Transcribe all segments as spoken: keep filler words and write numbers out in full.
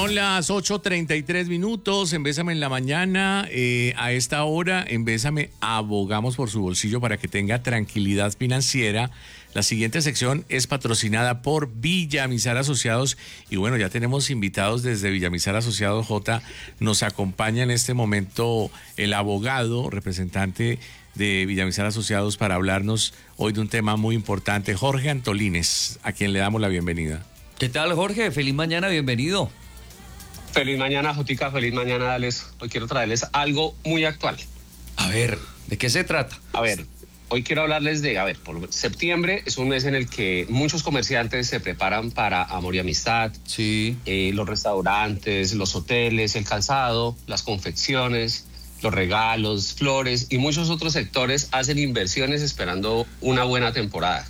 Son las ocho treinta y tres minutos en Bésame en la mañana. Eh, a esta hora en Bésame abogamos por su bolsillo para que tenga tranquilidad financiera. La siguiente sección es patrocinada por Villamizar Asociados y bueno, ya tenemos invitados desde Villamizar Asociados. J, nos acompaña en este momento el abogado representante de Villamizar Asociados para hablarnos hoy de un tema muy importante, Jorge Antolínez, a quien le damos la bienvenida. ¿Qué tal, Jorge? Feliz mañana, bienvenido. Feliz mañana, Jotica, feliz mañana, Dales. Hoy quiero traerles algo muy actual. A ver, ¿de qué se trata? A ver, hoy quiero hablarles de, a ver, por septiembre es un mes en el que muchos comerciantes se preparan para amor y amistad. Sí. Eh, los restaurantes, los hoteles, el calzado, las confecciones, los regalos, flores y muchos otros sectores hacen inversiones esperando una buena temporada.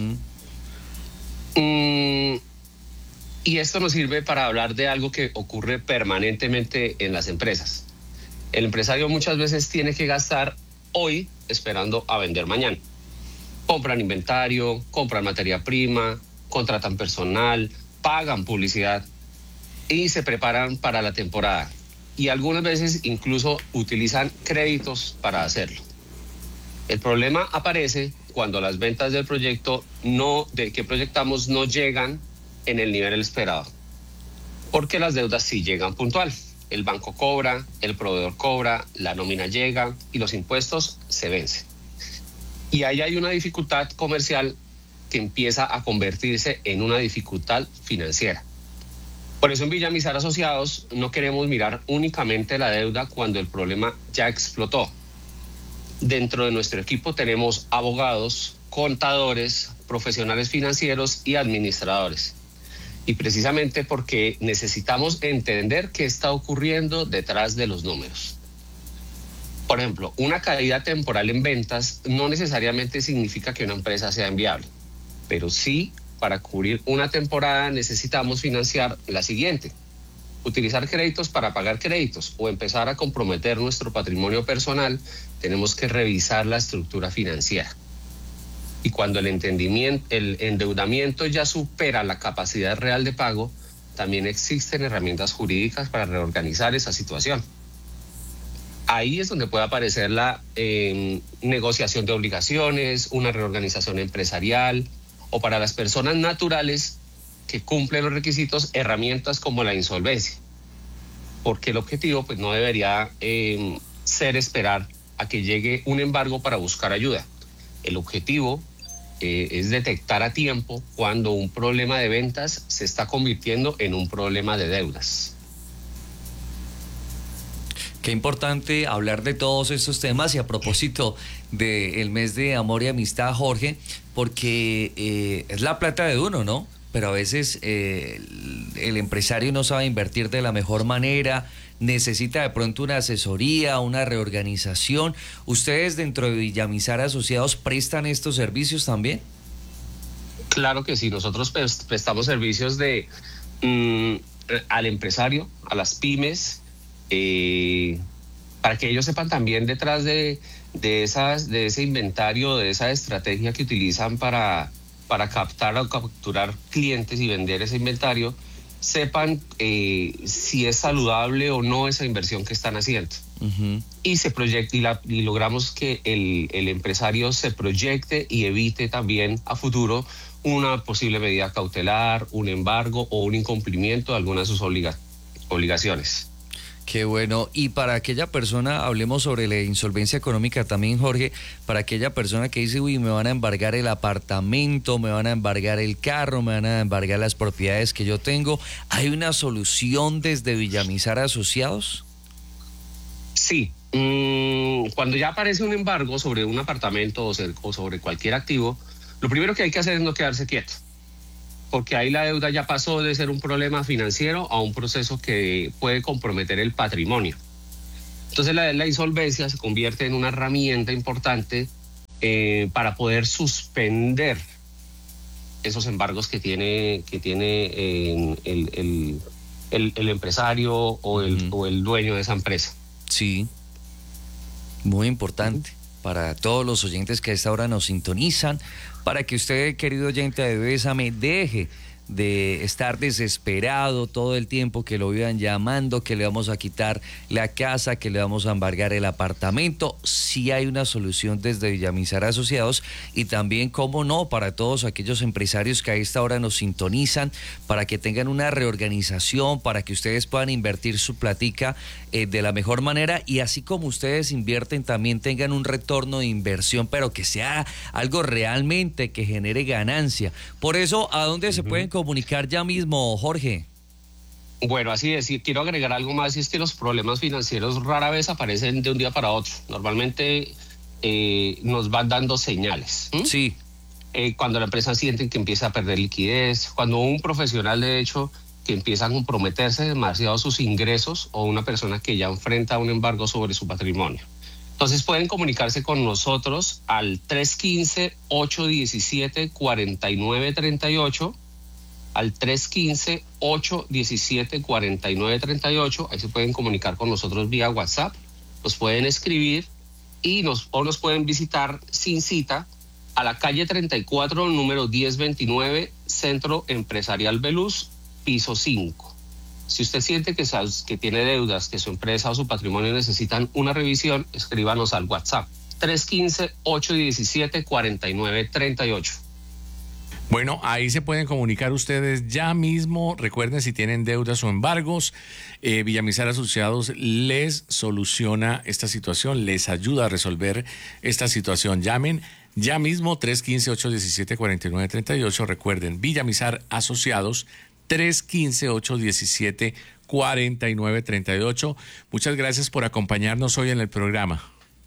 Uh-huh. Mm, y esto nos sirve para hablar de algo que ocurre permanentemente en las empresas. El empresario muchas veces tiene que gastar hoy esperando a vender mañana. Compran inventario, compran materia prima, contratan personal, pagan publicidad y se preparan para la temporada. Y algunas veces incluso utilizan créditos para hacerlo. El problema aparece cuando las ventas del proyecto no, del que proyectamos no llegan en el nivel esperado. Porque las deudas sí llegan puntual. El banco cobra, el proveedor cobra, la nómina llega y los impuestos se vencen. Y ahí hay una dificultad comercial que empieza a convertirse en una dificultad financiera. Por eso en Villamizar Asociados no queremos mirar únicamente la deuda cuando el problema ya explotó. Dentro de nuestro equipo tenemos abogados, contadores, profesionales financieros y administradores. Y precisamente porque necesitamos entender qué está ocurriendo detrás de los números. Por ejemplo, una caída temporal en ventas no necesariamente significa que una empresa sea inviable, pero sí, para cubrir una temporada necesitamos financiar la siguiente: utilizar créditos para pagar créditos o empezar a comprometer nuestro patrimonio personal. Tenemos que revisar la estructura financiera. Y cuando el entendimiento, el endeudamiento ya supera la capacidad real de pago, también existen herramientas jurídicas para reorganizar esa situación. Ahí es donde puede aparecer la eh, negociación de obligaciones, una reorganización empresarial, o para las personas naturales que cumplen los requisitos, herramientas como la insolvencia. Porque el objetivo pues, no debería eh, ser esperar a que llegue un embargo para buscar ayuda. El objetivo Eh, es detectar a tiempo cuando un problema de ventas se está convirtiendo en un problema de deudas. Qué importante hablar de todos estos temas y a propósito del mes de amor y amistad, Jorge, porque eh, es la plata de uno, ¿no? Pero a veces eh, el, el empresario no sabe invertir de la mejor manera, necesita de pronto una asesoría, una reorganización. ¿Ustedes dentro de Villamizar Asociados prestan estos servicios también? Claro que sí, nosotros prestamos servicios de mm, al empresario, a las pymes, eh, para que ellos sepan también detrás de, de, esas, de ese inventario, de esa estrategia que utilizan para... para captar o capturar clientes y vender ese inventario, sepan eh, si es saludable o no esa inversión que están haciendo. Uh-huh. Y se proyecte, y, la, y logramos que el, el empresario se proyecte y evite también a futuro una posible medida cautelar, un embargo o un incumplimiento de alguna de sus obliga- obligaciones. Qué bueno. Y para aquella persona, hablemos sobre la insolvencia económica también, Jorge, para aquella persona que dice, uy, me van a embargar el apartamento, me van a embargar el carro, me van a embargar las propiedades que yo tengo, ¿hay una solución desde Villamizar Asociados? Sí. Mm, cuando ya aparece un embargo sobre un apartamento o sobre cualquier activo, lo primero que hay que hacer es no quedarse quieto, porque ahí la deuda ya pasó de ser un problema financiero a un proceso que puede comprometer el patrimonio. Entonces la, la insolvencia se convierte en una herramienta importante eh, para poder suspender esos embargos que tiene, que tiene eh, el, el, el, el empresario o el, uh-huh. o el dueño de esa empresa. Sí, muy importante. Uh-huh. Para todos los oyentes que a esta hora nos sintonizan, para que usted, querido oyente de Bésame, deje de estar desesperado todo el tiempo, que lo vivan llamando, que le vamos a quitar la casa, que le vamos a embargar el apartamento. Sí hay una solución desde Villamizar Asociados, y también, cómo no, para todos aquellos empresarios que a esta hora nos sintonizan, para que tengan una reorganización, para que ustedes puedan invertir su platica eh, de la mejor manera, y así como ustedes invierten, también tengan un retorno de inversión, pero que sea algo realmente que genere ganancia. Por eso, ¿a dónde se pueden comunicar ya mismo, Jorge? Bueno, así es. Y quiero agregar algo más, y es que los problemas financieros rara vez aparecen de un día para otro. Normalmente eh, nos van dando señales. ¿Mm? Sí. Eh, cuando la empresa siente que empieza a perder liquidez, cuando un profesional, de hecho, que empieza a comprometerse demasiado sus ingresos, o una persona que ya enfrenta un embargo sobre su patrimonio. Entonces pueden comunicarse con nosotros al tres uno cinco, ocho uno siete, cuatro nueve tres ocho, al tres uno cinco, ocho uno siete, cuatro nueve tres ocho. Ahí se pueden comunicar con nosotros vía WhatsApp, nos pueden escribir y nos, o nos pueden visitar sin cita a la calle treinta y cuatro, número diez veintinueve, Centro Empresarial Belús, piso cinco. Si usted siente que, que tiene deudas, que su empresa o su patrimonio necesitan una revisión, escríbanos al WhatsApp tres uno cinco, ocho uno siete, cuatro nueve tres ocho. Bueno, ahí se pueden comunicar ustedes ya mismo. Recuerden, si tienen deudas o embargos, eh, Villamizar Asociados les soluciona esta situación, les ayuda a resolver esta situación. Llamen ya mismo tres uno cinco, ocho uno siete, cuatro nueve tres ocho. Recuerden, Villamizar Asociados, tres uno cinco, ocho uno siete, cuatro nueve tres ocho. Muchas gracias por acompañarnos hoy en el programa.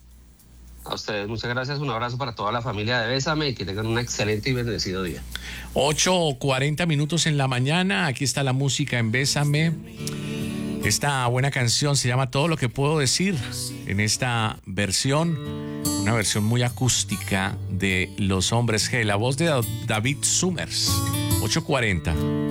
A ustedes, muchas gracias. Un abrazo para toda la familia de Bésame y que tengan un excelente y bendecido día. ocho cuarenta minutos en la mañana. Aquí está la música en Bésame. Esta buena canción se llama Todo lo que puedo decir. En esta versión, una versión muy acústica de Los Hombres G. La voz de David Summers. ocho cuarenta.